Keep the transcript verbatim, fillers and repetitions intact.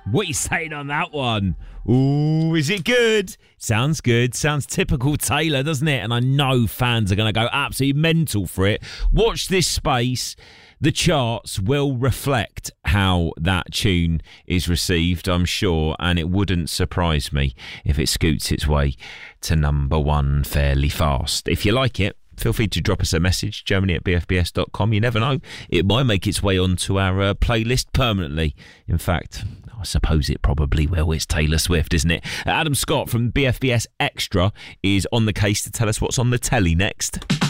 What are you saying on that one? Ooh, is it good? Sounds good. Sounds typical Taylor, doesn't it? And I know fans are going to go absolutely mental for it. Watch this space. The charts will reflect how that tune is received, I'm sure, and it wouldn't surprise me if it scoots its way to number one fairly fast. If you like it, feel free to drop us a message, germany at b f b s dot com. You never know, it might make its way onto our uh, playlist permanently. In fact, I suppose it probably will. It's Taylor Swift, isn't it? Adam Scott from B F B S Extra is on the case to tell us what's on the telly next.